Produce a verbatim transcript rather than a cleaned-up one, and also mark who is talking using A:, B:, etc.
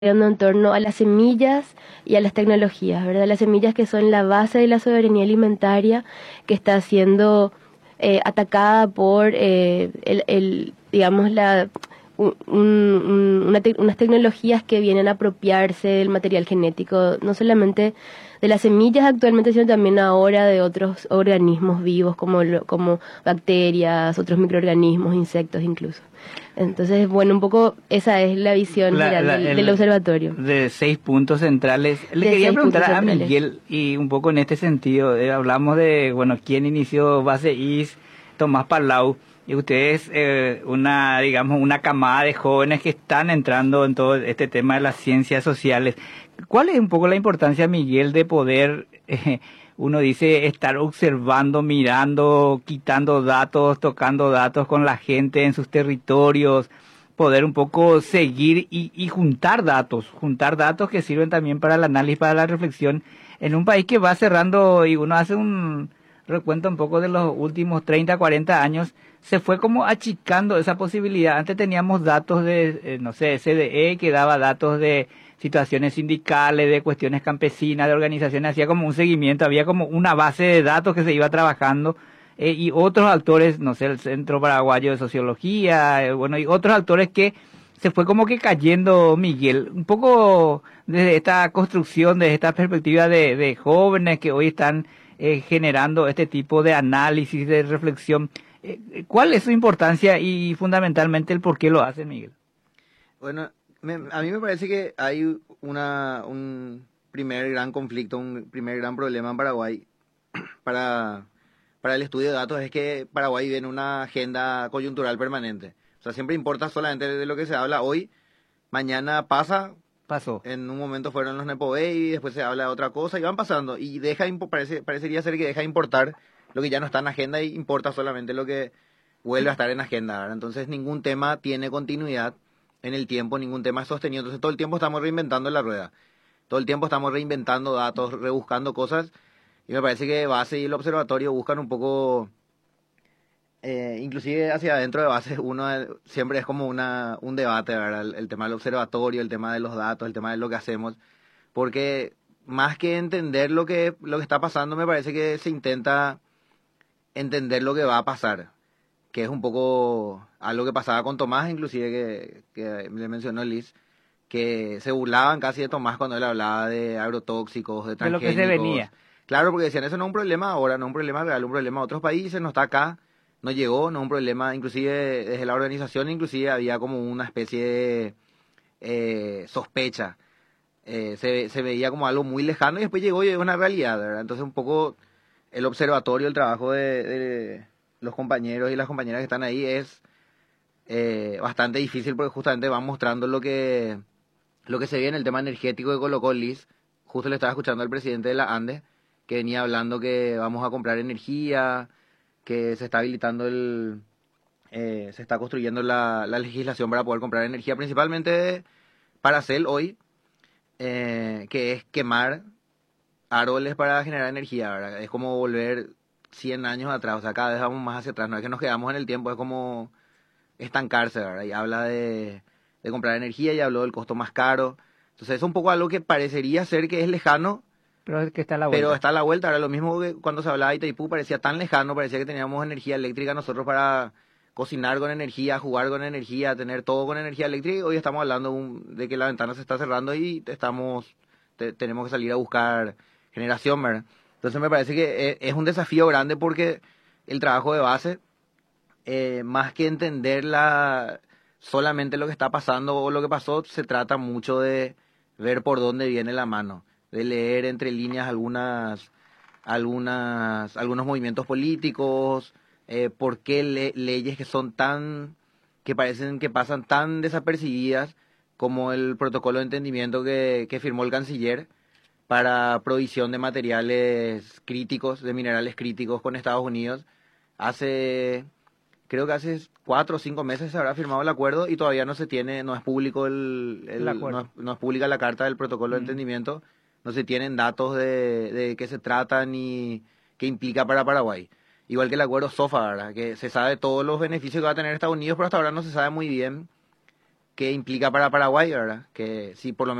A: en torno a las semillas y a las tecnologías, ¿verdad? Las semillas que son la base de la soberanía alimentaria que está siendo eh, atacada por eh, el, el, digamos, la, un, un, una te- unas tecnologías que vienen a apropiarse del material genético, no solamente de las semillas actualmente, sino también ahora de otros organismos vivos como, lo- como bacterias, otros microorganismos, insectos incluso. Entonces, bueno, un poco esa es la visión
B: La,
A: general
B: la-
A: del, del
B: el,
A: observatorio,
B: de seis puntos centrales. Le
A: de
B: quería
A: seis
B: preguntar
A: puntos
B: a
A: centrales.
B: Miguel, y un poco en este sentido, eh, hablamos de, bueno, quién inició Base I S, Tomás Palau, y ustedes, eh, una, digamos, una camada de jóvenes que están entrando en todo este tema de las ciencias sociales. ¿Cuál es un poco la importancia, Miguel, de poder, eh, uno dice, estar observando, mirando, quitando datos, tocando datos con la gente en sus territorios? Poder un poco seguir y, y juntar datos, juntar datos que sirven también para el análisis, para la reflexión, en un país que va cerrando y uno hace un recuento un poco de los últimos treinta, cuarenta años, se fue como achicando esa posibilidad. Antes teníamos datos de, eh, no sé, C D E que daba datos de situaciones sindicales, de cuestiones campesinas, de organizaciones, hacía como un seguimiento, había como una base de datos que se iba trabajando, eh, y otros actores, no sé, el Centro Paraguayo de Sociología, eh, bueno, y otros actores que se fue como que cayendo, Miguel, un poco desde esta construcción, desde esta perspectiva de, de jóvenes que hoy están eh, generando este tipo de análisis, de reflexión. Eh, ¿Cuál es su importancia y fundamentalmente el por qué lo hace, Miguel?
C: Bueno, me- a mí me parece que hay una, un primer gran conflicto, un primer gran problema en Paraguay para, para el estudio de datos es que Paraguay vive en una agenda coyuntural permanente. O sea, siempre importa solamente de lo que se habla hoy, mañana pasa,
B: Pasó.
C: en un momento fueron los Nepo Baby, después se habla de otra cosa y van pasando. Y deja impo- parece, parecería ser que deja de importar lo que ya no está en agenda y importa solamente lo que vuelve a estar en agenda, ¿verdad? Entonces ningún tema tiene continuidad en el tiempo, ningún tema es sostenido. Entonces todo el tiempo estamos reinventando la rueda. Todo el tiempo estamos reinventando datos, rebuscando cosas. Y me parece que Base y el observatorio buscan un poco, eh, inclusive hacia adentro de Base, uno eh, siempre es como una, un debate, ¿verdad? El, el tema del observatorio, el tema de los datos, el tema de lo que hacemos. Porque más que entender lo que, lo que está pasando, me parece que se intenta entender lo que va a pasar, que es un poco algo que pasaba con Tomás, inclusive que, que le mencionó Liz, que se burlaban casi de Tomás cuando él hablaba de agrotóxicos, de
B: De lo que se
C: transgénicos.
B: venía.
C: Claro, porque decían, eso no es un problema ahora, no es un problema real, un problema de otros países, no está acá, no llegó, no es un problema, inclusive desde la organización, inclusive había como una especie de eh, sospecha. Eh, se, se veía como algo muy lejano y después llegó y es una realidad, ¿verdad? Entonces un poco el observatorio, el trabajo de, de los compañeros y las compañeras que están ahí es eh, bastante difícil porque justamente van mostrando lo que, lo que se ve en el tema energético que colocó Liz. Justo le estaba escuchando al presidente de la ANDE que venía hablando que vamos a comprar energía, que se está habilitando el... eh, se está construyendo la, la legislación para poder comprar energía, principalmente para hacer hoy, eh, que es quemar árboles para generar energía, ¿verdad? Es como volver cien años atrás, o sea, cada vez vamos más hacia atrás, no es que nos quedamos en el tiempo, es como estancarse, ¿verdad? Y habla de, de comprar energía y habló del costo más caro. Entonces es un poco algo que parecería ser que es lejano,
B: Pero es que está a la
C: pero
B: vuelta.
C: está a la vuelta. Ahora lo mismo que cuando se hablaba de Itaipú parecía tan lejano, parecía que teníamos energía eléctrica nosotros para cocinar con energía, jugar con energía, tener todo con energía eléctrica. Y hoy estamos hablando un- de que la ventana se está cerrando y estamos te- tenemos que salir a buscar generación, ¿verdad? Entonces me parece que es, es un desafío grande porque el trabajo de base, eh, más que entender la, solamente lo que está pasando o lo que pasó, se trata mucho de ver por dónde viene la mano, de leer entre líneas algunas, algunas, algunos movimientos políticos, eh, por qué le- leyes que son tan, que parecen que pasan tan desapercibidas como el protocolo de entendimiento que, que firmó el canciller para provisión de materiales críticos, de minerales críticos con Estados Unidos. Hace, creo que hace cuatro o cinco meses se habrá firmado el acuerdo y todavía no se tiene, no es público el,
B: El
C: el- no,
B: acuerdo.
C: es, no es pública la carta del protocolo de
B: Mm.
C: entendimiento, no se tienen datos de, de qué se trata ni qué implica para Paraguay. Igual que el acuerdo SOFA, ¿verdad? Que se sabe todos los beneficios que va a tener Estados Unidos, pero hasta ahora no se sabe muy bien qué implica para Paraguay, ¿verdad? Que si por lo